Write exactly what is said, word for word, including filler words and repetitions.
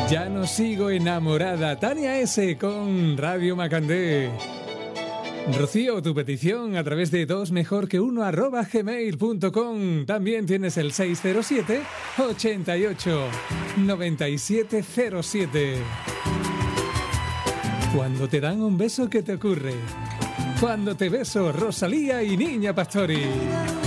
Ya no sigo enamorada. Tania S. con Radio Macandé. Rocío, tu petición a través de dos mejor que uno arroba gmail punto com. También tienes el seis cero siete, ochenta y ocho, noventa y siete cero siete. Cuando te dan un beso, ¿qué te ocurre? Cuando te beso, Rosalía y Niña Pastori.